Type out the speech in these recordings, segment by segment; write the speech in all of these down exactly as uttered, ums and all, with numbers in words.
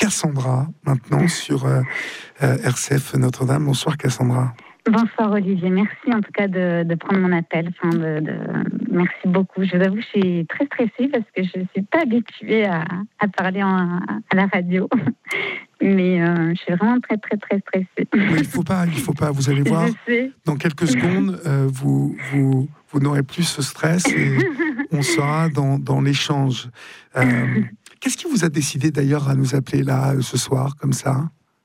Cassandra, maintenant, sur euh, euh, R C F Notre-Dame. Bonsoir Cassandra. Bonsoir Olivier, merci en tout cas de, de prendre mon appel. Enfin, de, de... Merci beaucoup. Je vous avoue que je suis très stressée parce que je ne suis pas habituée à, à parler en, à la radio. Mais euh, je suis vraiment très très très stressée. Mais il ne faut pas, il faut pas. Vous allez voir, dans quelques secondes, euh, vous, vous, vous n'aurez plus ce stress et on sera dans, dans l'échange. Euh, qu'est-ce qui vous a décidé d'ailleurs à nous appeler là ce soir comme ça ?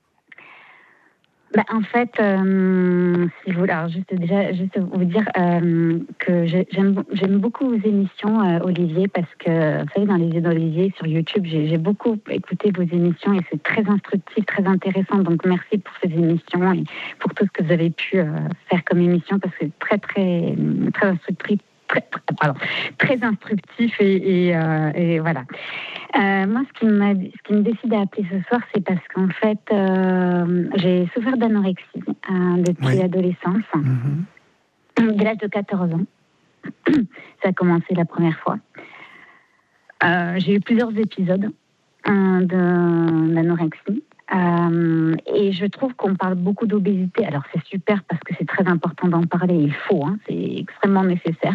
Bah, en fait, euh, si vous, alors juste déjà, juste vous dire euh, que j'aime, j'aime beaucoup vos émissions, euh, Olivier, parce que vous savez, dans les yeux d'Olivier sur YouTube, j'ai, j'ai beaucoup écouté vos émissions et c'est très instructif, très intéressant. Donc merci pour ces émissions et pour tout ce que vous avez pu euh, faire comme émission, parce que c'est très très très instructif. Très, très, pardon, très instructif et, et, euh, et voilà. Euh, moi, ce qui, m'a, ce qui me décide à appeler ce soir, c'est parce qu'en fait, euh, j'ai souffert d'anorexie euh, depuis oui. l'adolescence, mm-hmm. dès l'âge de quatorze ans. Ça a commencé la première fois. Euh, j'ai eu plusieurs épisodes euh, de, d'anorexie. Euh, et je trouve qu'on parle beaucoup d'obésité. Alors c'est super parce que c'est très important d'en parler. Il faut, hein, c'est extrêmement nécessaire.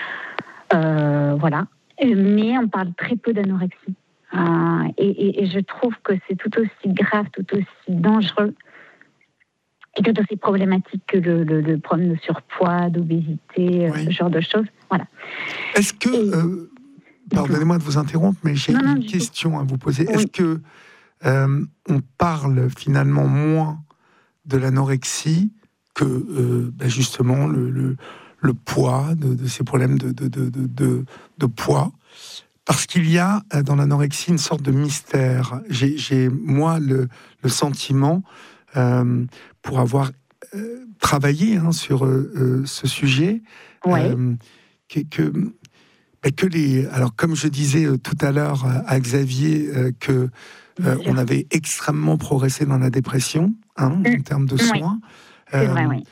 Euh, voilà. Mais on parle très peu d'anorexie. Euh, et, et, et je trouve que c'est tout aussi grave, tout aussi dangereux et tout aussi problématique que le, le, le problème de surpoids, d'obésité, oui. ce genre de choses. Voilà. Est-ce que, et, euh, pardonnez-moi de vous interrompre, mais j'ai non, une non, question tout. à vous poser. Oui. Est-ce que Euh, on parle finalement moins de l'anorexie que euh, ben justement le, le, le poids, de, de ces problèmes de, de, de, de, de poids, parce qu'il y a dans l'anorexie une sorte de mystère. J'ai, j'ai moi le, le sentiment, euh, pour avoir euh, travaillé hein, sur euh, ce sujet, ouais. euh, que, que, ben que les, alors comme je disais tout à l'heure à Xavier, euh, que Euh, on avait extrêmement progressé dans la dépression, hein, mmh. en termes de soins. Oui. C'est euh, vrai, oui.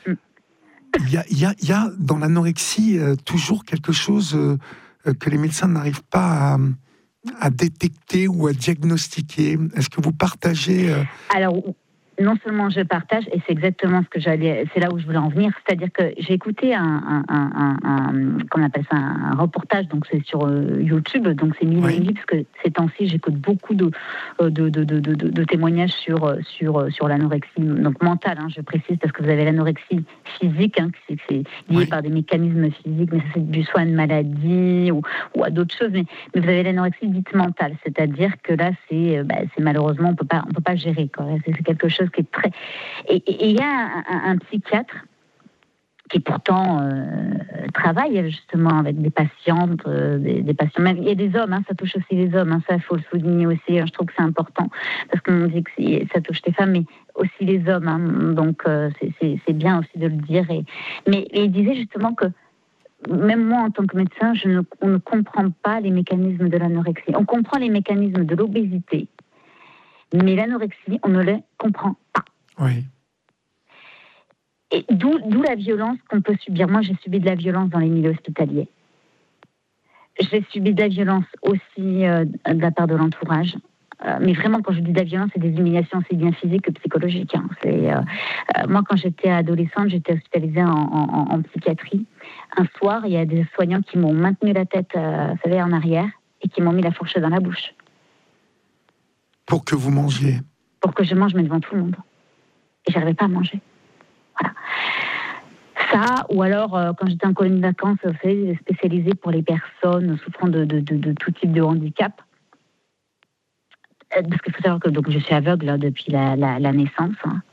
Il y a, y a, y a dans l'anorexie euh, toujours quelque chose euh, que les médecins n'arrivent pas à, à détecter ou à diagnostiquer. Est-ce que vous partagez euh... Alors, non seulement je partage, et c'est exactement ce que j'allais, c'est là où je voulais en venir, c'est-à-dire que j'ai écouté un, un, un, un, un comment on appelle ça, un reportage, donc c'est sur euh, YouTube, donc c'est mille oui. parce que ces temps-ci j'écoute beaucoup de de, de, de, de, de témoignages sur sur sur l'anorexie, donc mentale, hein, je précise, parce que vous avez l'anorexie physique, hein, c'est, c'est lié oui. par des mécanismes physiques, mais ça c'est du soin de maladie ou, ou à d'autres choses, mais, mais vous avez l'anorexie dite mentale, c'est-à-dire que là c'est, bah, c'est malheureusement on peut pas on peut pas gérer, quoi. C'est, c'est quelque chose qui est très... Et il y a un, un, un psychiatre qui pourtant euh, travaille justement avec des patientes, euh, des, des patients, même il y a des hommes, hein, ça touche aussi les hommes, hein, ça il faut le souligner aussi, hein, je trouve que c'est important, parce qu'on dit que c'est, ça touche les femmes, mais aussi les hommes, hein, donc euh, c'est, c'est, c'est bien aussi de le dire. Et, mais et il disait justement que même moi, en tant que médecin, je ne, on ne comprend pas les mécanismes de l'anorexie. On comprend les mécanismes de l'obésité, mais l'anorexie, on ne les comprend pas. Oui. Et d'où, d'où la violence qu'on peut subir. Moi, j'ai subi de la violence dans les milieux hospitaliers. J'ai subi de la violence aussi euh, de la part de l'entourage. Euh, mais vraiment, quand je dis de la violence, c'est des humiliations aussi bien physiques que psychologiques. Hein. C'est, euh, euh, moi, quand j'étais adolescente, j'étais hospitalisée en, en, en psychiatrie. Un soir, il y a des soignants qui m'ont maintenu la tête, euh, vous savez, en arrière, et qui m'ont mis la fourchette dans la bouche. Pour que vous mangiez. Pour que je mange, mais devant tout le monde. Et j'arrivais pas à manger. Voilà. Ça, ou alors, euh, quand j'étais en colonie de vacances, vous savez, spécialisée pour les personnes souffrant de, de, de, de tout type de handicap. Euh, parce qu'il faut savoir que donc, je suis aveugle là, depuis la, la, la naissance. Hein.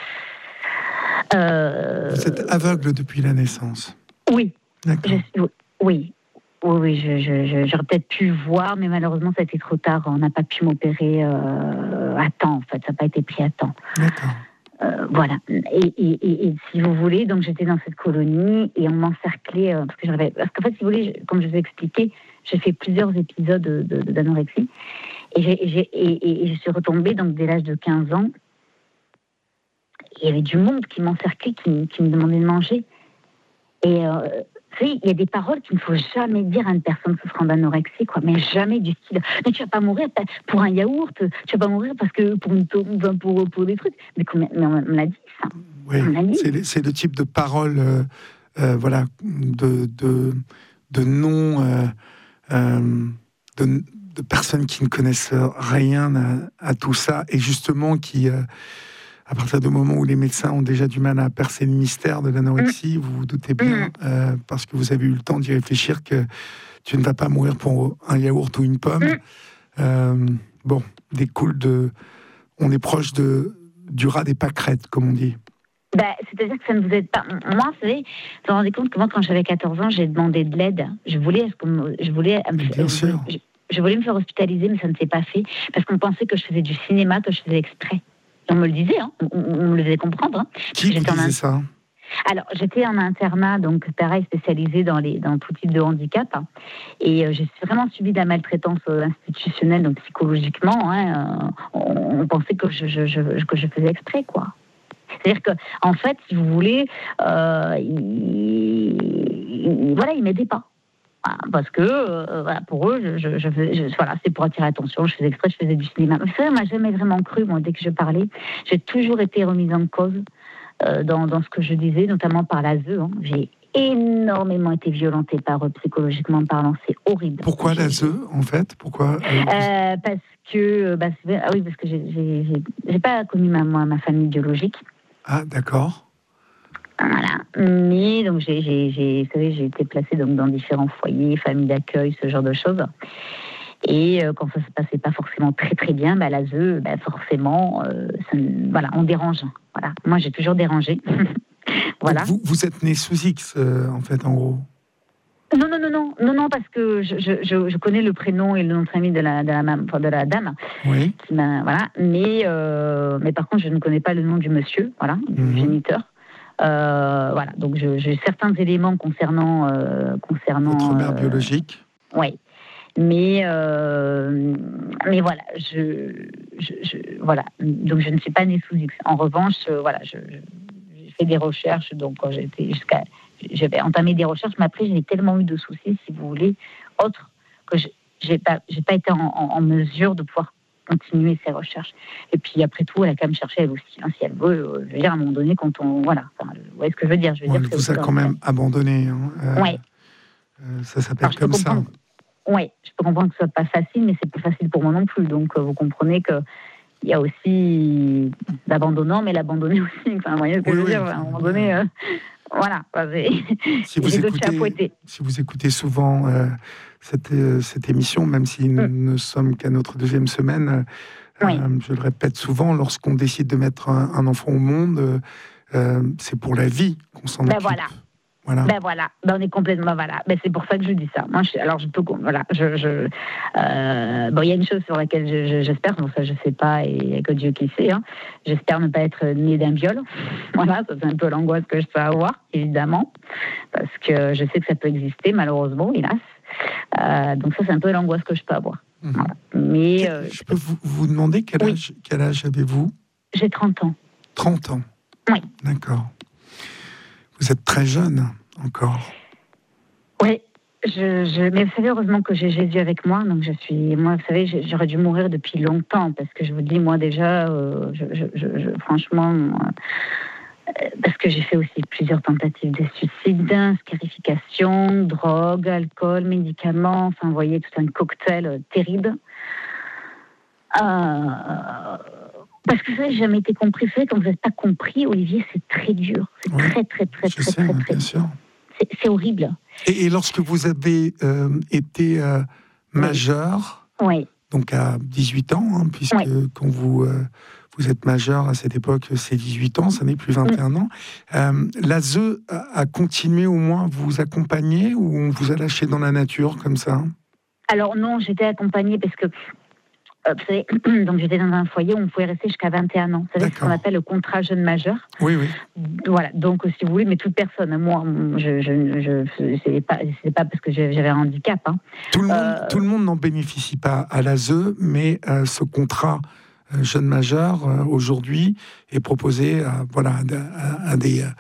Euh... Vous êtes aveugle depuis la naissance ? Oui. D'accord. Je, oui. Oui, oui, je, je, je, j'aurais peut-être pu voir, mais malheureusement, ça a été trop tard. On n'a pas pu m'opérer euh, à temps, en fait. Ça n'a pas été pris à temps. D'accord. Euh, voilà. Et, et, et, et si vous voulez, donc j'étais dans cette colonie et on m'encerclait euh, parce que j'avais, parce qu'en fait, si vous voulez, je, comme je vous ai expliqué, j'ai fait plusieurs épisodes de, de, de, d'anorexie et, j'ai, et, j'ai, et, et je suis retombée donc dès l'âge de quinze ans. Il y avait du monde qui m'encerclait, qui, qui me demandait de manger. Et euh, Tu sais, il y a des paroles qu'il ne faut jamais dire à une personne souffrant d'anorexie, quoi, mais jamais du style « Mais tu vas pas mourir pour un yaourt, tu vas pas mourir parce que pour, une, pour, pour des trucs. » Mais, mais on, on l'a dit, ça. Oui, c'est, c'est le type de paroles, euh, euh, voilà, de, de, de non... Euh, euh, de, de personnes qui ne connaissent rien à, à tout ça, et justement qui... Euh, à partir du moment où les médecins ont déjà du mal à percer le mystère de l'anorexie, mmh. vous vous doutez bien, euh, parce que vous avez eu le temps d'y réfléchir, que tu ne vas pas mourir pour un yaourt ou une pomme. Mmh. Euh, bon, découle de... On est proche de, du rat des pâquerettes, comme on dit. Bah, c'est-à-dire que ça ne vous aide pas. Moi, vous savez, vous vous rendez compte que moi, quand j'avais quatorze ans, j'ai demandé de l'aide. Je voulais... Je voulais bien sûr. Je, je voulais me faire hospitaliser, mais ça ne s'est pas fait, parce qu'on pensait que je faisais du cinéma, que je faisais exprès. On me le disait, hein. on, on me le faisait comprendre. Hein. Qui vous disait en... ça ? Alors, j'étais en internat, donc pareil, spécialisé dans, les, dans tout type de handicap. Hein. Et euh, j'ai vraiment subi de la maltraitance euh, institutionnelle, donc psychologiquement. Hein, euh, on, on pensait que je, je, je, que je faisais exprès, quoi. C'est-à-dire que, en fait, si vous voulez, euh, il, il, voilà, ils m'aidaient pas. Parce que euh, voilà, pour eux, je, je, je, je, voilà, c'est pour attirer l'attention. Je faisais exprès, je faisais du cinéma. Mais ça, on m'a jamais vraiment cru. Moi, dès que je parlais, j'ai toujours été remise en cause euh, dans, dans ce que je disais, notamment par l'A S E. Hein. J'ai énormément été violentée par eux, psychologiquement parlant. C'est horrible. Pourquoi l'A S E, en fait ? Pourquoi euh, euh, Parce que, bah, c'est, ah oui, parce que j'ai, j'ai, j'ai, j'ai pas connu ma, moi, ma famille biologique. Ah, d'accord. Voilà. Mais donc j'ai, j'ai, j'ai, vous savez, j'ai été placée donc dans différents foyers, familles d'accueil, ce genre de choses. Et euh, quand ça se passait pas forcément très très bien, bah, l'A S E, bah, forcément, euh, ça, voilà, on dérange. Voilà. Moi, j'ai toujours dérangé. Voilà. Donc vous, vous êtes né sous X, euh, en fait, en gros. Non, non, non, non, non, non, parce que je, je, je connais le prénom et le nom de famille de la, de la, enfin, de la dame. Oui. Qui m'a, voilà. Mais, euh, mais par contre, je ne connais pas le nom du monsieur, voilà, du mm-hmm. géniteur. Euh, voilà, donc je, j'ai certains éléments concernant euh, concernant votre mère euh, biologique. Oui, mais euh, mais voilà, je, je, je voilà, donc je ne suis pas née sous X. En revanche, euh, voilà, je, je, j'ai fait des recherches, donc quand j'étais jusqu'à, j'avais entamé des recherches, mais après j'ai tellement eu de soucis, si vous voulez, autres que je, j'ai pas j'ai pas été en, en, en mesure de pouvoir continuer ses recherches. Et puis après tout, elle a quand même cherché elle aussi. Hein, si elle veut, euh, je veux dire, à un moment donné, quand on... Voilà, enfin, vous voyez ce que je veux dire, je veux ouais, dire elle vous a quand même abandonné. Hein. Euh, oui. Euh, ça s'appelle Alors, comme ça. Oui, je peux comprendre que ce soit pas facile, mais c'est pas facile pour moi non plus. Donc, euh, vous comprenez que il y a aussi l'abandonnant, mais l'abandonné aussi. Enfin, vous voyez ce que oui, je veux oui, dire, enfin, à un moment donné... Euh, voilà, si vous, écoutez, si vous écoutez souvent euh, cette, euh, cette émission, même si nous mm. ne sommes qu'à notre deuxième semaine, euh, oui. euh, je le répète souvent, lorsqu'on décide de mettre un, un enfant au monde, euh, c'est pour la vie qu'on s'en ben occupe. Voilà. Voilà. Ben voilà, ben on est complètement voilà. Ben c'est pour ça que je dis ça. Moi, je, alors je peux voilà, je, je euh, bon, il y a une chose sur laquelle je, je, j'espère, bon ça je sais pas et il y a que Dieu qui sait. Hein. J'espère ne pas être née d'un viol. Voilà, ça c'est un peu l'angoisse que je peux avoir, évidemment, parce que je sais que ça peut exister malheureusement, hélas. Euh, donc ça c'est un peu l'angoisse que je peux avoir. Mmh. Voilà. Mais euh, je peux vous, vous demander quel âge, oui. quel âge avez-vous ? J'ai trente ans. trente ans. Oui. D'accord. Vous êtes très jeune, encore. Oui, je, je, mais vous savez, heureusement que j'ai Jésus avec moi. Donc je suis, moi, vous savez, j'aurais dû mourir depuis longtemps, parce que je vous dis, moi déjà, euh, je, je, je, franchement, euh, parce que j'ai fait aussi plusieurs tentatives de suicide, scarification, drogue, alcool, médicaments, enfin, vous voyez, tout un cocktail euh, terrible. Euh, Parce que ça, j'ai jamais été compris. Vous savez, quand vous n'êtes pas compris, Olivier, c'est très dur. C'est oui, très, très, très, très, sais, très, très, très, très c'est, c'est horrible. Et, et lorsque vous avez euh, été euh, majeur, oui. donc à dix-huit ans, hein, puisque oui. quand vous, euh, vous êtes majeur à cette époque, c'est dix-huit ans, ça n'est plus vingt et un oui. ans, euh, l'A S E a, a continué au moins à vous accompagner, ou on vous a lâché dans la nature comme ça ? Alors non, j'étais accompagnée parce que Euh, vous savez, donc j'étais dans un foyer où on pouvait rester jusqu'à vingt et un ans. Vous savez, ce qu'on appelle le contrat jeune majeur. Oui, oui. Voilà, donc si vous voulez, mais toute personne, moi, je, je, je, c'est pas, c'est pas parce que j'avais un handicap. Hein. Tout le monde, euh, tout le monde n'en bénéficie pas à l'A S E, mais euh, ce contrat euh, jeune majeur euh, aujourd'hui est proposé à, voilà, à, à, à des,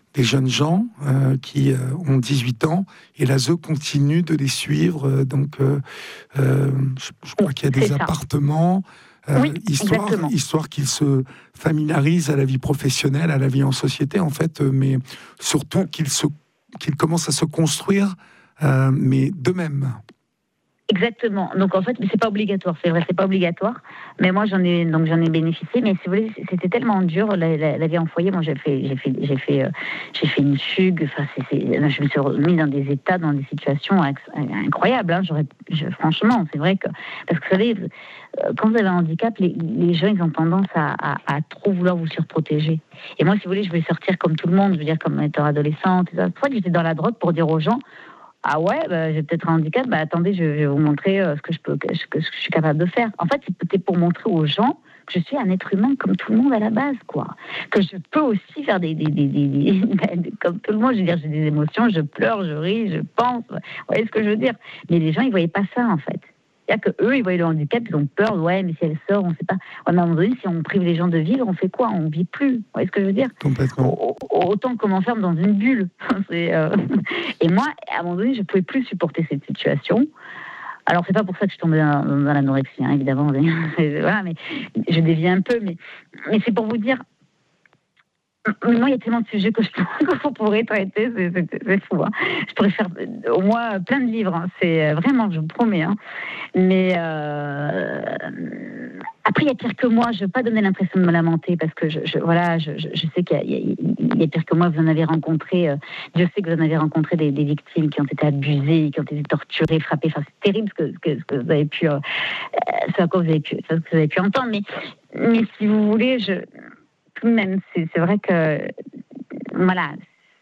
des jeunes gens euh, qui euh, ont dix-huit ans, et l'A S E continue de les suivre. Euh, donc, euh, euh, je, je crois qu'il y a des appartements, euh, oui, histoire, histoire qu'ils se familiarisent à la vie professionnelle, à la vie en société, en fait, euh, mais surtout qu'ils, se, qu'ils commencent à se construire, euh, mais d'eux-mêmes. Exactement. Donc en fait, c'est pas obligatoire, c'est vrai, c'est pas obligatoire. Mais moi, j'en ai donc j'en ai bénéficié. Mais si vous voulez, c'était tellement dur la, la, la vie en foyer. Moi, j'ai fait, j'ai fait, j'ai fait, euh, j'ai fait une fugue. Enfin, c'est, c'est, je me suis remis dans des états, dans des situations incroyables. Hein. J'aurais, je, franchement, c'est vrai que parce que vous savez, quand vous avez un handicap, les, les gens ils ont tendance à, à, à trop vouloir vous surprotéger. Et moi, si vous voulez, je voulais sortir comme tout le monde. Je veux dire, comme étant adolescente. C'est pour ça que j'étais dans la drogue pour dire aux gens. Ah ouais, bah, j'ai peut-être un handicap, bah attendez, je vais vous montrer euh, ce que je peux, ce que, ce que je suis capable de faire. En fait, c'était pour montrer aux gens que je suis un être humain comme tout le monde à la base, quoi. Que je peux aussi faire des, des, des, des, des comme tout le monde. Je veux dire, j'ai des émotions, je pleure, je ris, je pense. Vous voyez ce que je veux dire? Mais les gens, ils voyaient pas ça, en fait. C'est-à-dire qu'eux, ils voyaient le handicap, ils ont peur. Ouais, mais si elle sort, on sait pas. Ouais, mais à un moment donné, si on prive les gens de vivre, on fait quoi? On vit plus. Vous voyez ce que je veux dire? Complètement. Autant qu'on m'enferme dans une bulle. C'est, euh... Et moi, à un moment donné, je pouvais plus supporter cette situation. Alors, c'est pas pour ça que je suis tombée dans, dans l'anorexie, hein, évidemment. Voilà, mais je dévie un peu. Mais, mais c'est pour vous dire. Moi, il y a tellement de sujets que je pourrais traiter, c'est, c'est, c'est fou. Hein. Je pourrais faire au moins plein de livres. Hein. C'est vraiment, je vous promets. Hein. Mais euh... après, il y a pire que moi. Je ne veux pas donner l'impression de me lamenter parce que je, je voilà, je, je, je sais qu'il y a, il y a pire que moi. Vous en avez rencontré. Euh, Dieu sait que vous en avez rencontré des, des victimes qui ont été abusées, qui ont été torturées, frappées. Enfin, c'est terrible ce que, ce que, ce que vous avez pu, euh, ce à quoi vous avez pu, ce que vous avez pu entendre. Mais, mais si vous voulez, je même, c'est, c'est vrai que, voilà,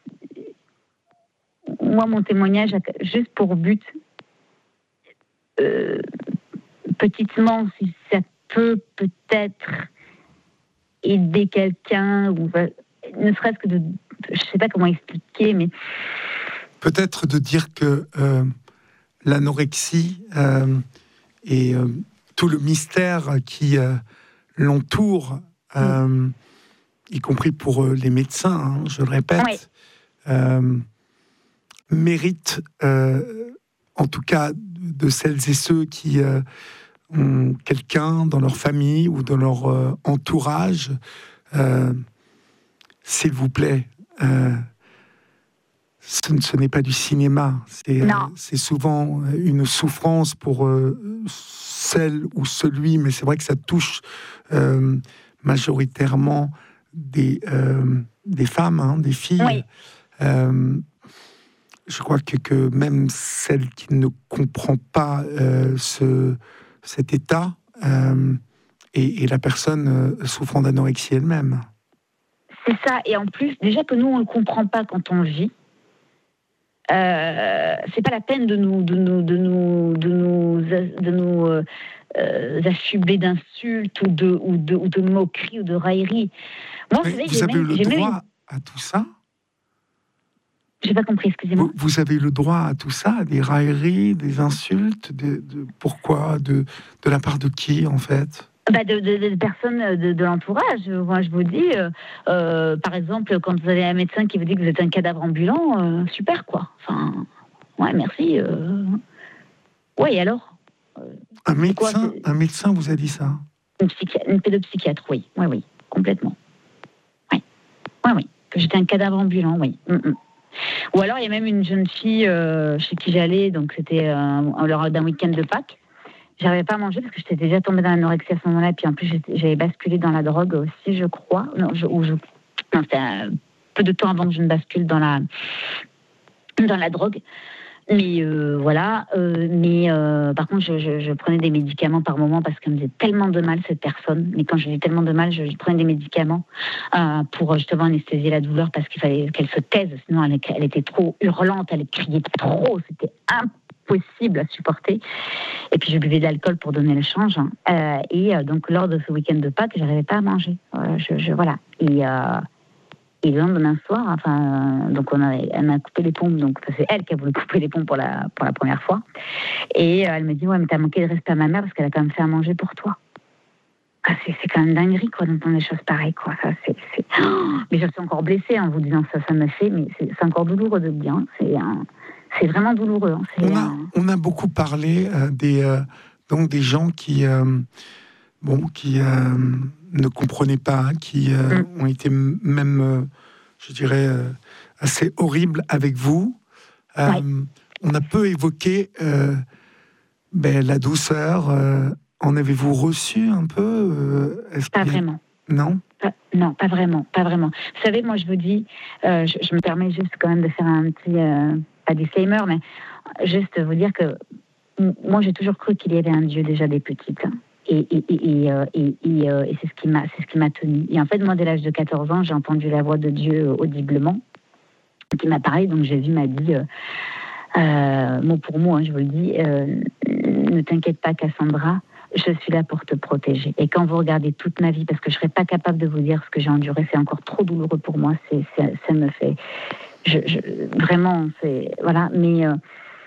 moi, mon témoignage a juste pour but, euh, petitement, si ça peut peut-être aider quelqu'un, ou ne serait-ce que de, je ne sais pas comment expliquer, mais... Peut-être de dire que euh, l'anorexie euh, et euh, tout le mystère qui euh, l'entoure... Euh, mm. y compris pour euh, les médecins, hein, je le répète, oui. euh, mérite, euh, en tout cas de celles et ceux qui euh, ont quelqu'un dans leur famille ou dans leur euh, entourage, euh, s'il vous plaît, euh, ce, ce n'est pas du cinéma, c'est, euh, c'est souvent une souffrance pour euh, celle ou celui, mais c'est vrai que ça touche euh, majoritairement Des, euh, des femmes, hein, des filles. Oui. Euh, je crois que, que même celle qui ne comprend pas euh, ce, cet état euh, et, et la personne euh, souffrant d'anorexie elle-même. C'est ça. Et en plus, déjà que nous, on ne le comprend pas quand on vit. Euh, c'est pas la peine de nous, de nous, de nous, de nous, de nous euh, euh, affubler d'insultes ou de, ou de, ou de moqueries ou de railleries. Moi, vous, savez, vous avez même, le droit même... à tout ça? J'ai pas compris, excusez-moi. Vous, vous avez le droit à tout ça, des railleries, des insultes, de, de, pourquoi, de, de la part de qui, en fait? Bah de, de, de personnes de, de l'entourage. Moi, je vous dis, euh, euh, par exemple, quand vous avez un médecin qui vous dit que vous êtes un cadavre ambulant, euh, super, quoi. Enfin, ouais, merci. Euh... Ouais, et alors euh, un médecin, quoi, un médecin vous a dit ça? Une, psychi- une pédopsychiatre, oui. Oui, oui, complètement. Oui, oui, oui. Que j'étais un cadavre ambulant, oui. Mm-mm. Ou alors, il y a même une jeune fille euh, chez qui j'allais, donc c'était euh, lors d'un week-end de Pâques. J'arrivais pas à manger parce que j'étais déjà tombée dans l'anorexie à ce moment-là. Et puis en plus, j'avais basculé dans la drogue aussi, je crois. Non, je, ou je, non c'était un peu de temps avant que je ne bascule dans la, dans la drogue. Mais euh, voilà. Euh, mais euh, par contre, je, je, je prenais des médicaments par moment parce qu'elle me faisait tellement de mal, cette personne. Mais quand je dis tellement de mal, je, je prenais des médicaments euh, pour justement anesthésier la douleur parce qu'il fallait qu'elle se taise. Sinon, elle, elle était trop hurlante, elle criait trop. C'était impossible. possible à supporter. Et puis je buvais de l'alcool pour donner le change. Hein. Euh, et euh, donc lors de ce week-end de Pâques, j'arrivais pas à manger. Euh, je, je, voilà. Et, euh, et le lendemain soir, enfin, euh, donc on a, elle m'a coupé les pompes. Donc c'est elle qui a voulu couper les pompes pour la pour la première fois. Et euh, elle me dit ouais, mais t'as manqué de respect à ma mère parce qu'elle a quand même fait à manger pour toi. Ah, c'est, c'est quand même dinguerie quoi d'entendre des choses pareilles quoi. Ça, c'est, c'est... Oh, mais je suis encore blessée en vous disant ça, ça me fait, mais c'est, c'est encore douloureux de le dire. Hein. C'est, un, c'est vraiment douloureux. Hein. C'est on, a, un... on a beaucoup parlé euh, des, euh, donc des gens qui, euh, bon, qui euh, ne comprenaient pas, qui euh, mm. ont été même, euh, je dirais, euh, assez horribles avec vous. Euh, ouais. On a peu évoqué euh, ben, la douceur. Euh, en avez-vous reçu un peu euh, est-ce Pas qu'il y a... vraiment. Non pas, Non, pas vraiment, pas vraiment. Vous savez, moi, je vous dis, euh, je, je me permets juste quand même de faire un petit, euh, pas disclaimer, mais juste vous dire que m- moi, j'ai toujours cru qu'il y avait un Dieu déjà des petites. Hein. Et, et, et, et, euh, et, et, euh, et c'est ce qui m'a, c'est ce qui m'a tenue. Et en fait, moi, dès l'âge de quatorze ans, j'ai entendu la voix de Dieu audiblement, qui m'a parlé. Donc, Jésus m'a dit, euh, euh, mot pour mot, hein, je vous le dis, euh, ne t'inquiète pas, Cassandra, je suis là pour te protéger. Et quand vous regardez toute ma vie, parce que je ne serais pas capable de vous dire ce que j'ai enduré, c'est encore trop douloureux pour moi, c'est, c'est, ça me fait... Je, je, vraiment, c'est... Voilà, mais... Euh,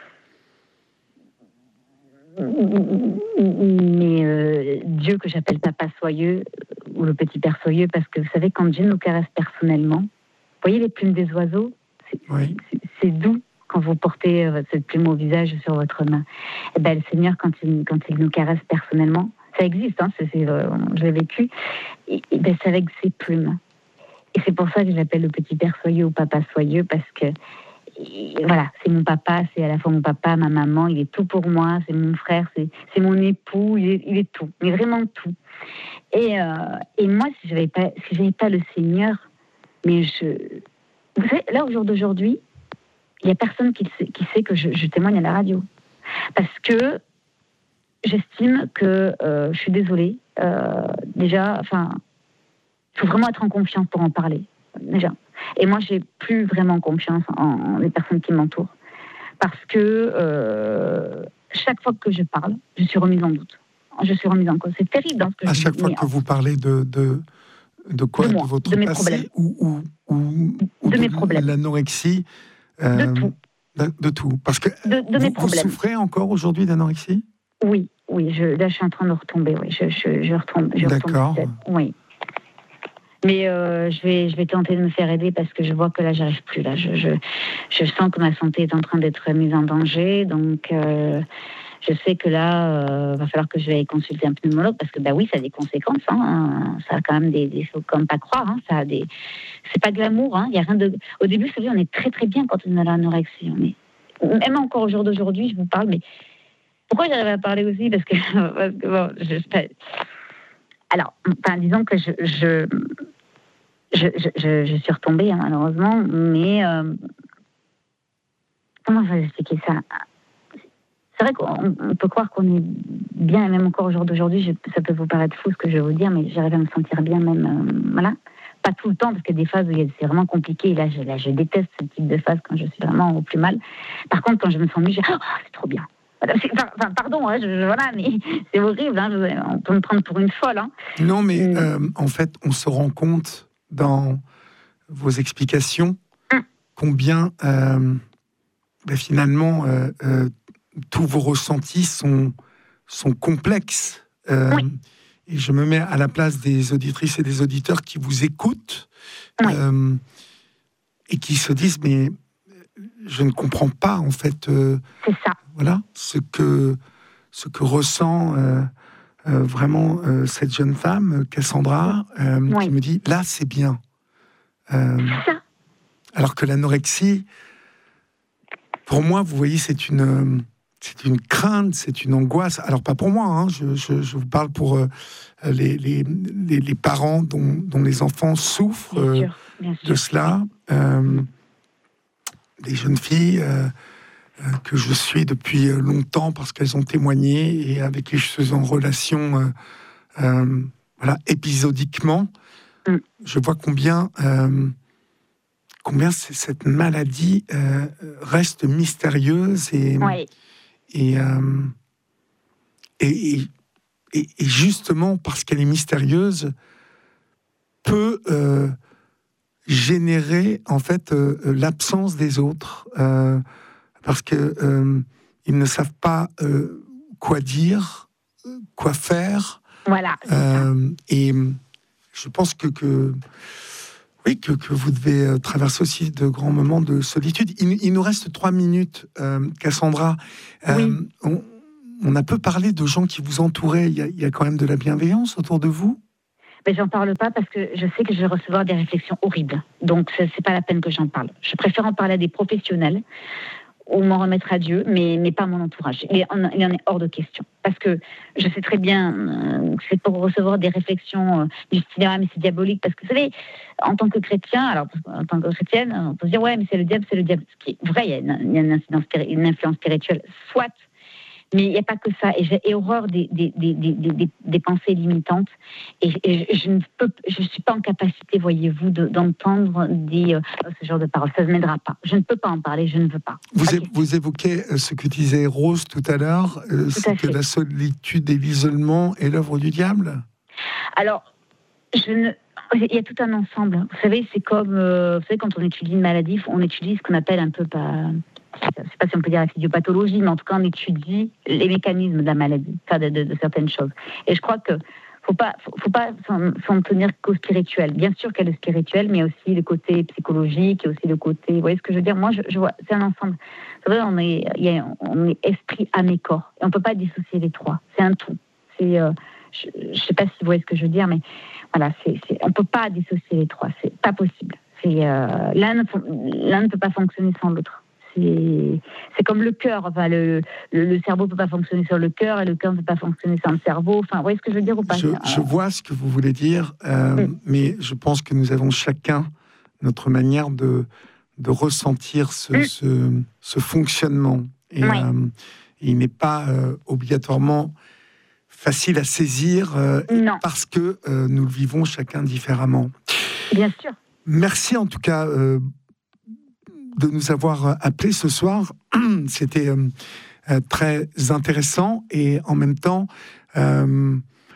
mais euh, Dieu que j'appelle Papa Soyeux, ou le Petit Père Soyeux, parce que vous savez, quand Dieu nous caresse personnellement, vous voyez les plumes des oiseaux, c'est, oui. c'est, c'est doux. Quand vous portez euh, cette plume au visage sur votre main, et ben, le Seigneur, quand il, quand il nous caresse personnellement, ça existe, hein, c'est, c'est, euh, je l'ai vécu, et, et ben, c'est avec ses plumes. Et c'est pour ça que je l'appelle le Petit Père Soyeux ou Papa Soyeux, parce que et, voilà, c'est mon papa, c'est à la fois mon papa, ma maman, il est tout pour moi, c'est mon frère, c'est, c'est mon époux, il est, il est tout, mais vraiment tout. Et, euh, et moi, si je n'avais pas, si j'avais pas le Seigneur, mais je... Vous savez, là, au jour d'aujourd'hui, il n'y a personne qui sait, qui sait que je, je témoigne à la radio. Parce que j'estime que, euh, je suis désolée, euh, déjà, enfin, il faut vraiment être en confiance pour en parler, déjà. Et moi, j'ai plus vraiment confiance en, en les personnes qui m'entourent. Parce que euh, chaque fois que je parle, je suis remise en doute. Je suis remise en cause. C'est terrible. Hein, ce que à je chaque dis, fois que en... vous parlez de... de... De quoi? De moi, de votre de mes passé problèmes. ou, ou, ou, ou de, de mes problèmes. l'anorexie euh, De tout. De, de tout. Parce que de, de vous, mes problèmes. Vous souffrez encore aujourd'hui d'anorexie? Oui, oui. Je, là, je suis en train de retomber. Oui, je, je, je retombe. Je D'accord. Retombe oui. Mais euh, je, vais, je vais tenter de me faire aider parce que je vois que là, j'arrive plus. Là. Je, je, je sens que ma santé est en train d'être mise en danger. Donc, euh, je sais que là, il euh, va falloir que je vais consulter un pneumologue parce que, bah oui, ça a des conséquences. Hein. Ça a quand même des, des faut quand même pas croire. Hein. Ça a des, c'est pas glamour. Hein. Il y a rien de. Au début, vous savez, on est très très bien quand on a l'anorexie. On est, même encore au jour d'aujourd'hui, je vous parle. Mais pourquoi j'arrive à parler aussi? Parce que, parce que bon, je, alors, enfin, disons que je, je, je, je, je suis retombée hein, malheureusement, mais euh, comment je vais expliquer ça? C'est vrai qu'on peut croire qu'on est bien, et même encore au jour d'aujourd'hui, je, ça peut vous paraître fou ce que je vais vous dire, mais j'arrive à me sentir bien même, euh, voilà. Pas tout le temps, parce qu'il y a des phases où c'est vraiment compliqué, et là je, là, je déteste ce type de phase quand je suis vraiment au plus mal. Par contre, quand je me sens mieux, je dis, oh, c'est trop bien. Enfin, pardon, hein, je, je, voilà, mais c'est horrible, hein, je, on peut me prendre pour une folle. Hein. Non, mais mmh. euh, en fait, on se rend compte dans vos explications mmh. combien, euh, ben, finalement, euh, euh, tous vos ressentis sont, sont complexes. Euh, oui. Et je me mets à la place des auditrices et des auditeurs qui vous écoutent oui. euh, et qui se disent, mais je ne comprends pas, en fait, euh, c'est ça. Voilà, ce que, ce que ressent euh, euh, vraiment euh, cette jeune femme, Cassandra, euh, oui. qui me dit, là, c'est bien. Euh, c'est ça. Alors que l'anorexie, pour moi, vous voyez, c'est une, c'est une crainte, c'est une angoisse. Alors, pas pour moi, hein, je, je, je vous parle pour euh, les, les, les, les parents dont, dont les enfants souffrent bien euh, sûr, bien sûr. de cela. Euh, des jeunes filles... Euh, que je suis depuis longtemps parce qu'elles ont témoigné et avec qui je suis en relation euh, euh, voilà, épisodiquement, mm. je vois combien, euh, combien cette maladie euh, reste mystérieuse et, ouais. et, euh, et, et, et, et justement parce qu'elle est mystérieuse, peut euh, générer en fait euh, l'absence des autres. Euh, parce que euh, ils ne savent pas euh, quoi dire, quoi faire. Voilà. Euh, et je pense que, que Oui, que, que vous devez traverser aussi de grands moments de solitude. Il, il nous reste trois minutes, euh, Cassandra. Euh, oui. on, on a peu parlé de gens qui vous entouraient. Il y a, il y a quand même de la bienveillance autour de vous? Ben, j'en parle pas parce que je sais que je vais recevoir des réflexions horribles. Donc, c'est, c'est pas la peine que j'en parle. Je préfère en parler à des professionnels ou m'en remettre à Dieu, mais, mais pas mon entourage. Il en, il en est hors de question. Parce que je sais très bien euh, que c'est pour recevoir des réflexions euh, du style « Ah, mais c'est diabolique ». Parce que, vous savez, en tant que chrétien, alors en tant que chrétienne, on peut se dire « Ouais, mais c'est le diable, c'est le diable ». Ce qui est vrai, il y a une, il y a une, incidence, une influence spirituelle, soit. Mais il n'y a pas que ça. Et j'ai horreur des, des, des, des, des, des pensées limitantes. Et, et je ne peux, je suis pas en capacité, voyez-vous, de, d'entendre des, euh, ce genre de paroles. Ça ne m'aidera pas. Je ne peux pas en parler, je ne veux pas. Vous, pas é- vous évoquez ce que disait Rose tout à l'heure, euh, tout c'est que la solitude et l'isolement est l'œuvre du diable? Alors, je ne... il y a tout un ensemble. Vous savez, c'est comme, euh, vous savez, quand on étudie une maladie, on étudie ce qu'on appelle un peu... Pas... je ne sais pas si on peut dire la physiopathologie, mais en tout cas, on étudie les mécanismes de la maladie, enfin de, de, de certaines choses. Et je crois que faut pas, faut, faut pas s'en, s'en tenir qu'au spirituel. Bien sûr qu'il y a le spirituel, mais il y a aussi le côté psychologique, il y a aussi le côté, vous voyez ce que je veux dire? Moi, je, je vois, c'est un ensemble. Vous savez, on est, il y a, on est esprit, âme et corps, et on peut pas dissocier les trois. C'est un tout. C'est, euh, je, je sais pas si vous voyez ce que je veux dire, mais voilà, c'est, c'est, on peut pas dissocier les trois. C'est pas possible. C'est, euh, l'un, ne, l'un ne peut pas fonctionner sans l'autre. C'est, c'est comme le cœur. Enfin, le, le, le cerveau ne peut pas fonctionner sans le cœur et le cœur ne peut pas fonctionner sans le cerveau. Enfin, vous voyez ce que je veux dire ou pas? Je, je vois ce que vous voulez dire, euh, mm. mais je pense que nous avons chacun notre manière de, de ressentir ce, mm. ce, ce fonctionnement. Et oui. euh, il n'est pas euh, obligatoirement facile à saisir euh, parce que euh, nous le vivons chacun différemment. Bien sûr. Merci en tout cas euh, de nous avoir appelés ce soir. C'était euh, très intéressant et en même temps, euh,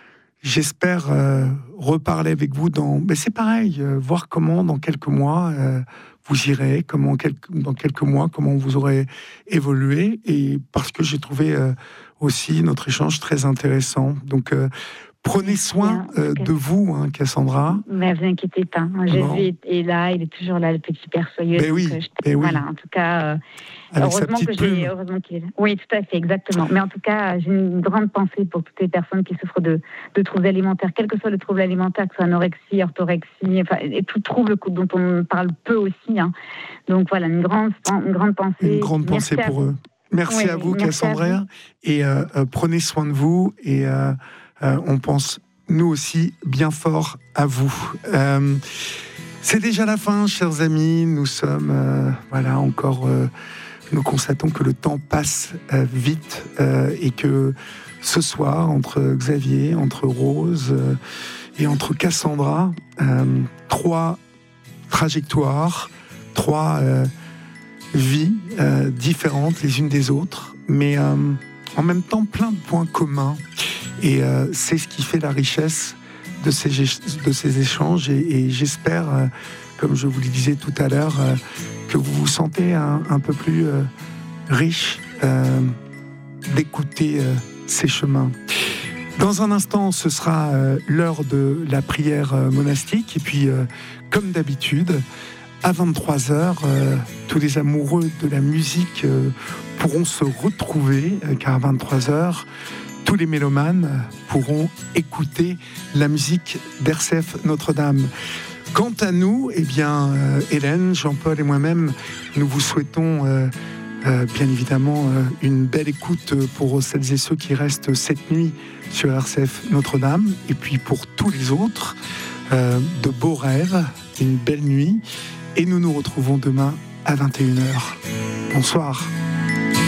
j'espère euh, reparler avec vous dans... Ben c'est pareil, euh, voir comment dans quelques mois euh, vous irez, comment quelques, dans quelques mois, comment vous aurez évolué, et parce que j'ai trouvé euh, aussi notre échange très intéressant. Donc, euh, prenez soin euh, de vous, hein, Cassandra. Ne vous inquiétez pas. Moi, Jésus bon. est, est là, il est toujours là, le petit Père soyeux. Ben oui, je, ben voilà, oui. en tout cas, euh, Avec heureusement que j'ai, heureusement qu'il est là. Oui, tout à fait, exactement. Mais en tout cas, j'ai une grande pensée pour toutes les personnes qui souffrent de, de troubles alimentaires, quel que soit le trouble alimentaire, que ce soit anorexie, orthorexie, enfin, et tout trouble dont on parle peu aussi. Hein. Donc voilà, une grande, une grande pensée. Une grande pensée pour eux. Merci oui, à vous, Cassandra. Et euh, euh, prenez soin de vous. Et euh, euh, on pense, nous aussi, bien fort à vous. Euh, c'est déjà la fin, chers amis. Nous sommes, euh, voilà, encore... Euh, nous constatons que le temps passe euh, vite euh, et que ce soir, entre Xavier, entre Rose euh, et entre Cassandra, euh, trois trajectoires, trois... Euh, vies euh, différentes les unes des autres, mais euh, en même temps plein de points communs. Et euh, c'est ce qui fait la richesse de ces, de ces échanges. Et, et j'espère, euh, comme je vous le disais tout à l'heure, euh, que vous vous sentez un, un peu plus euh, riche euh, d'écouter euh, ces chemins. Dans un instant, ce sera euh, l'heure de la prière euh, monastique. Et puis, euh, comme d'habitude, à vingt-trois heures, euh, tous les amoureux de la musique euh, pourront se retrouver, euh, car à vingt-trois heures, tous les mélomanes pourront écouter la musique d'R C F Notre-Dame. Quant à nous, eh bien, euh, Hélène, Jean-Paul et moi-même, nous vous souhaitons euh, euh, bien évidemment euh, une belle écoute pour celles et ceux qui restent cette nuit sur R C F Notre-Dame, et puis pour tous les autres, euh, de beaux rêves, une belle nuit. Et nous nous retrouvons demain à vingt et une heures. Bonsoir.